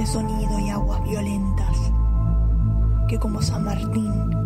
de sonido y aguas violentas, que como San Martín